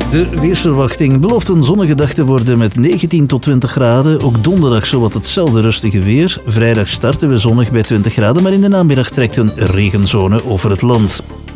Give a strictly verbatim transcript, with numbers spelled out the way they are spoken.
De weersverwachting belooft een zonnige dag te worden met negentien tot twintig graden. Ook donderdag zowat hetzelfde rustige weer. Vrijdag starten we zonnig bij twintig graden, maar in de namiddag trekt een regenzone over het land.